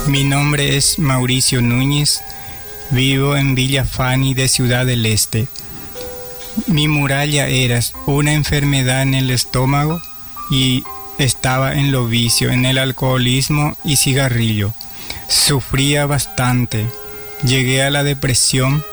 Mi nombre es Mauricio Núñez, vivo en Villa Fani de Ciudad del Este. Mi muralla era una enfermedad en el estómago y estaba en lo vicio, en el alcoholismo y cigarrillo. Sufría bastante, llegué a la depresión,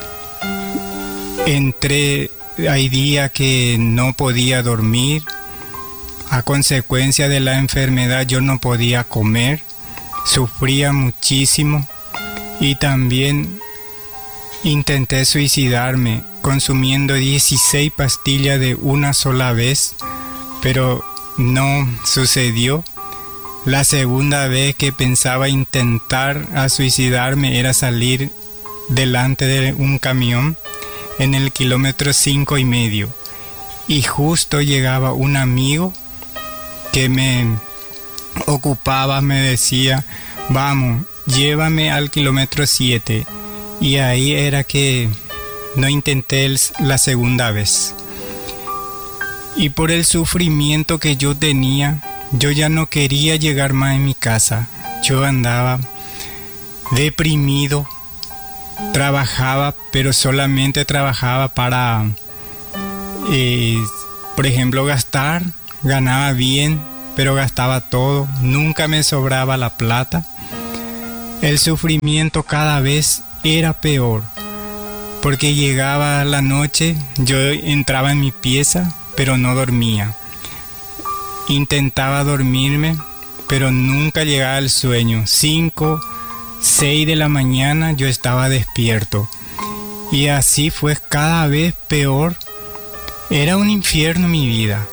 hay días que no podía dormir, a consecuencia de la enfermedad yo no podía comer, sufría muchísimo y también intenté suicidarme consumiendo 16 pastillas de una sola vez, pero no sucedió. La segunda vez que pensaba intentar suicidarme era salir delante de un camión en el kilómetro 5,5 y justo llegaba un amigo que me ocupaba, me decía: vamos, llévame al kilómetro 7, y ahí era que no intenté la segunda vez. Y por el sufrimiento que yo tenía, yo ya no quería llegar más en mi casa. Yo andaba deprimido, trabajaba, pero solamente trabajaba para, por ejemplo, gastar. Ganaba bien, pero gastaba todo. Nunca me sobraba la plata. El sufrimiento cada vez era peor, porque llegaba la noche, yo entraba en mi pieza, pero no dormía. Intentaba dormirme, pero nunca llegaba al sueño. 5, 6 de la mañana yo estaba despierto. Y así fue cada vez peor. Era un infierno mi vida.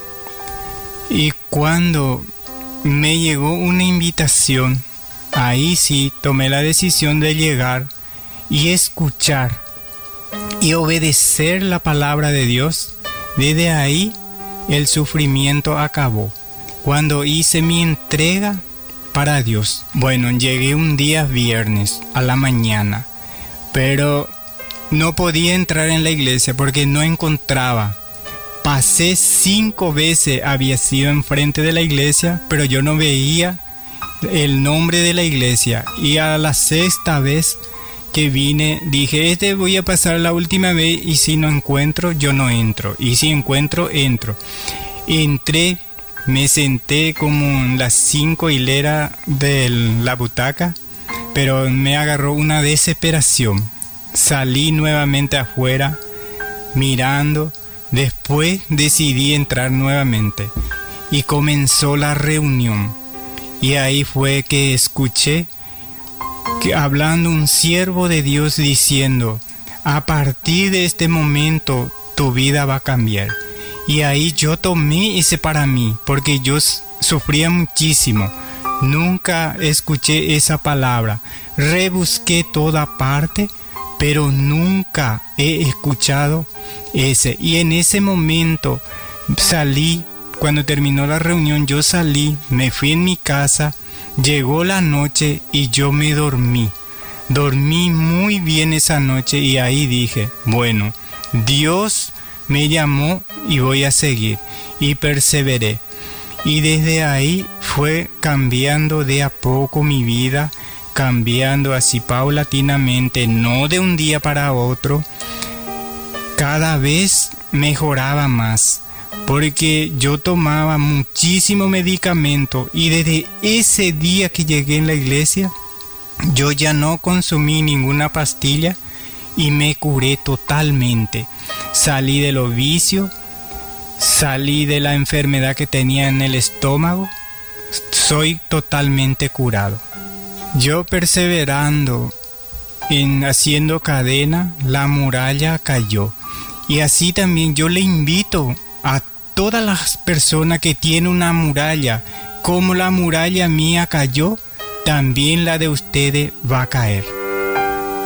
Y cuando me llegó una invitación, ahí sí tomé la decisión de llegar y escuchar y obedecer la palabra de Dios. Desde ahí el sufrimiento acabó, cuando hice mi entrega para Dios. Bueno, llegué un día viernes a la mañana, pero no podía entrar en la iglesia porque no encontraba. Pasé 5 veces, había sido enfrente de la iglesia, pero yo no veía el nombre de la iglesia. Y a la 6ª vez que vine, dije: voy a pasar la última vez, y si no encuentro, yo no entro. Y si encuentro, entro. Entré, me senté como en las 5 hileras de la butaca, pero me agarró una desesperación. Salí nuevamente afuera, mirando. Después decidí entrar nuevamente y comenzó la reunión. Y ahí fue que escuché que hablando un siervo de Dios diciendo: a partir de este momento tu vida va a cambiar. Y ahí yo tomé y hice para mí, porque yo sufría muchísimo. Nunca escuché esa palabra. Rebusqué toda parte, pero nunca he escuchado ese. Y en ese momento salí, cuando terminó la reunión, yo salí, me fui en mi casa, llegó la noche y yo me dormí. Dormí muy bien esa noche y ahí dije: bueno, Dios me llamó y voy a seguir. Y perseveré. Y desde ahí fue cambiando de a poco mi vida, cambiando así paulatinamente, no de un día para otro. Cada vez mejoraba más, porque yo tomaba muchísimo medicamento, y desde ese día que llegué en la iglesia, yo ya no consumí ninguna pastilla y me curé totalmente. Salí de los vicios, salí de la enfermedad que tenía en el estómago, soy totalmente curado. Yo perseverando en haciendo cadena, la muralla cayó. Y así también yo le invito a todas las personas que tienen una muralla, como la muralla mía cayó, también la de ustedes va a caer.